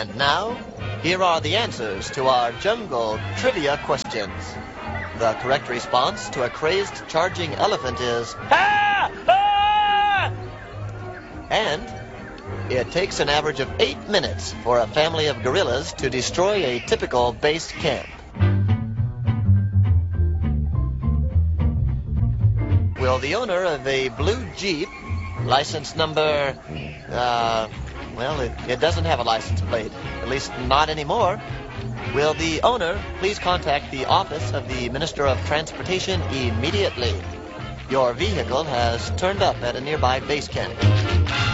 And now, here are the answers to our jungle trivia questions. The correct response to a crazed charging elephant is "Ha! Ah!" And it takes an average of 8 minutes for a family of gorillas to destroy a typical base camp. Will the owner of a blue Jeep, license number, well, it doesn't have a license plate, at least not anymore. Will the owner please contact the office of the Minister of Transportation immediately? Your vehicle has turned up at a nearby base camp.